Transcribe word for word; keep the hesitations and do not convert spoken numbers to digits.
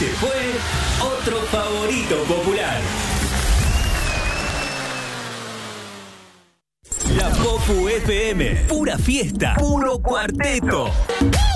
Este fue otro favorito popular. La Popu F M, pura fiesta, puro cuarteto.